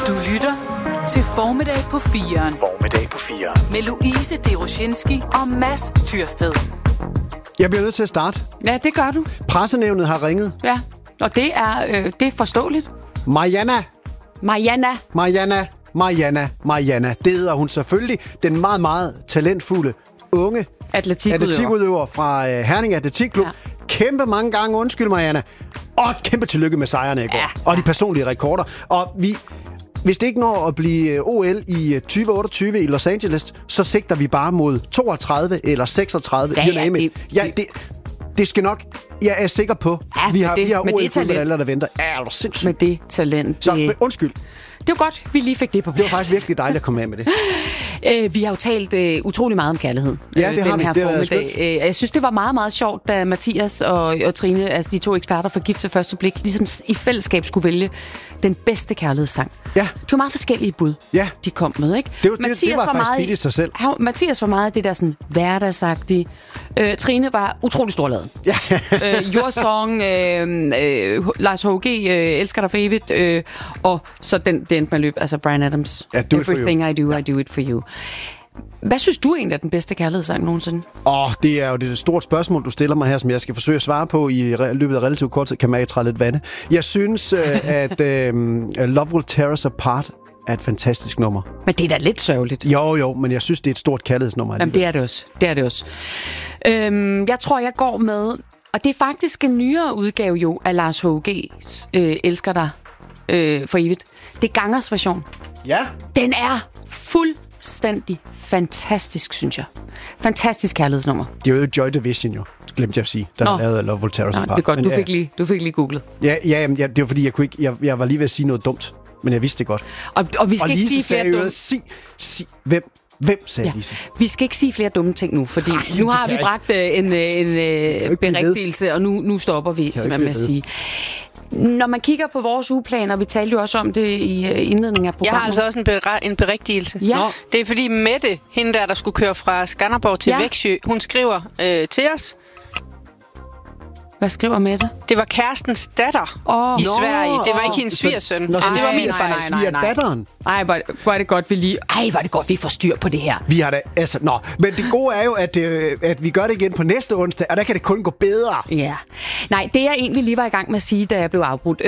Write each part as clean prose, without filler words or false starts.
Du lytter til Formiddag på 4'eren. Formiddag på 4'eren. Med Louise Deroshinski og Mads Tyrsted. Jeg bliver nødt til at starte. Ja, det gør du. Pressenævnet har ringet. Ja, og det er forståeligt. Mariana. Det hedder hun selvfølgelig. Den meget, meget talentfulde unge atletikudøver fra Herning Atletikklub. Ja. Kæmpe mange gange undskyld, Mariana. Og kæmpe tillykke med sejrene i går. Ja. Og de personlige rekorder. Og hvis det ikke når at blive OL i 2028 i Los Angeles, så sigter vi bare mod 32 eller 36. Det skal nok. Jeg er sikker på. Ja, vi har OL-medaljer, der venter. Ja, er du sindssygt. Med det talent. Så undskyld. Det var godt, vi lige fik det på plads. Det var faktisk virkelig dejligt at komme af med det. Vi har jo talt utrolig meget om kærlighed. Ja, det har vi. Det har skønt. Jeg synes, det var meget, meget sjovt, da Mathias og Trine, altså de to eksperter for Gift ved første blik, ligesom i fællesskab skulle vælge den bedste kærlighedssang. Ja. Det var meget forskellige bud, de kom med, ikke? Det var faktisk fedt i sig selv. Mathias var meget det der sådan hverdagsagtige. Trine var utrolig storladen. Ja. Your Song, Lars H.G. Elsker dig for evigt, og så den endte med løb, altså Bryan Adams. Ja, Everything I Do, I Do It For You. Hvad synes du egentlig er den bedste kærlighedssang nogensinde? Det er jo det stort spørgsmål, du stiller mig her, som jeg skal forsøge at svare på i løbet af relativt kort tid. Kan man ikke træde lidt vande? Jeg synes, at Love Will Tear Us Apart er et fantastisk nummer. Men det er da lidt sørgeligt. Jo, men jeg synes, det er et stort kærlighedsnummer. Jamen, det er det også. Jeg tror, jeg går med, og det er faktisk en nyere udgave jo af Lars H.G.'s Elsker dig for evigt. Det er Gangers version. Ja. Den er fuldstændig fantastisk, synes jeg. Fantastisk kærlighedsnummer. Det er jo Joy Division, jo. Glemte jeg at sige. Der har lavet Love Will Tear Us Apart. Det er godt. Du fik lige googlet. Ja, det var fordi, jeg kunne ikke... Jeg var lige ved at sige noget dumt, men jeg vidste det godt. Og vi skal ikke sige flere dumme... Hvem sagde Lise? Vi skal ikke sige flere dumme ting nu, fordi nu har vi bragt en berigtigelse, og nu stopper vi simpelthen med at sige. Når man kigger på vores ugeplaner, vi talte jo også om det i indledningen af programmet. Jeg har altså også en berigtigelse. Ja. Det er fordi Mette, hende der skulle køre fra Skanderborg til Växjö, hun skriver til os. Hvad skriver Mette? Det var kærestens datter i Sverige. Det var ikke hendes svigersøn. Det var min fejl. Svigerdatteren? Ej, hvor er det godt, vi får styr på det her. Vi har det, men det gode er jo, at vi gør det igen på næste onsdag, og der kan det kun gå bedre. Ja. Nej, det jeg egentlig lige var i gang med at sige, da jeg blev afbrudt,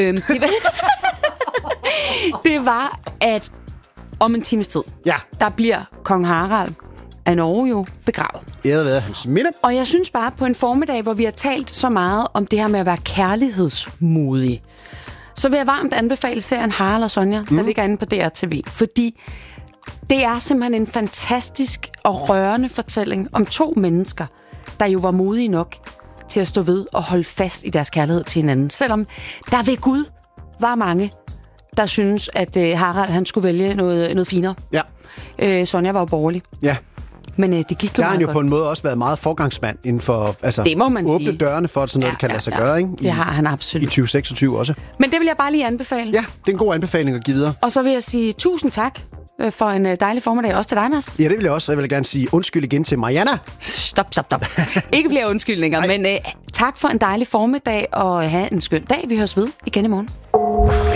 det var, at om en times tid, der bliver kong Harald af Norge jo begravet. Æret være hans minde. Og jeg synes bare, på en formiddag, hvor vi har talt så meget om det her med at være kærlighedsmodig, så vil jeg varmt anbefale serien Harald og Sonja, der ligger inde på DRTV. Fordi det er simpelthen en fantastisk og rørende fortælling om to mennesker, der jo var modige nok til at stå ved og holde fast i deres kærlighed til hinanden. Selvom der ved Gud var mange, der synes, at Harald han skulle vælge noget finere. Ja. Sonja var jo borgerlig. Ja. Men det gik jo meget godt. På en måde også været meget forgangsmand inden for det må man åbne sige. Dørene for, at sådan noget kan lade sig gøre. Ikke? Det har han absolut. I 2026 også. Men det vil jeg bare lige anbefale. Ja, det er en god anbefaling at give videre. Og så vil jeg sige tusind tak for en dejlig formiddag, også til dig, Mads. Ja, det vil jeg også. Jeg vil gerne sige undskyld igen til Mariana. Stop. Ikke flere undskyldninger, men tak for en dejlig formiddag, og have en skøn dag. Vi høres ved igen i morgen.